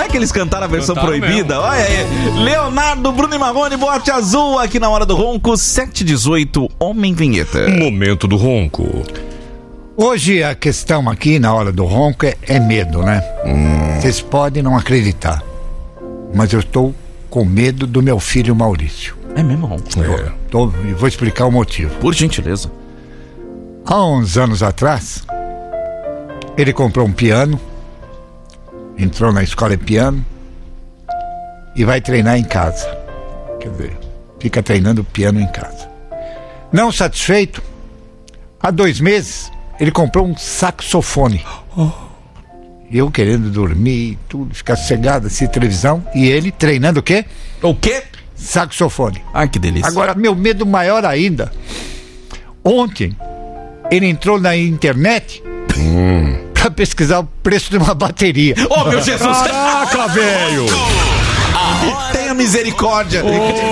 Será que eles cantaram a versão proibida? Mesmo. Olha aí. Leonardo, Bruno e Marrone, Boate Azul, aqui na Hora do Ronco, 7h18, Homem Vinheta. Momento do Ronco. Hoje a questão aqui na Hora do Ronco é medo, né? Vocês podem não acreditar, mas eu estou com medo do meu filho Maurício. É mesmo, Ronco? E vou explicar o motivo. Por gentileza. Há uns anos atrás, ele comprou um piano, entrou na escola de piano e vai treinar em casa. Quer dizer, fica treinando piano em casa. Não satisfeito, há 2 meses ele comprou um saxofone. Eu querendo dormir, tudo, ficar sossegado, assistir televisão, e ele treinando o quê? O quê? Saxofone. Ah, que delícia. Agora, meu medo maior ainda, ontem ele entrou na internet pra pesquisar o preço de uma bateria. Oh, meu Jesus! Caraca, velho! Tenha misericórdia!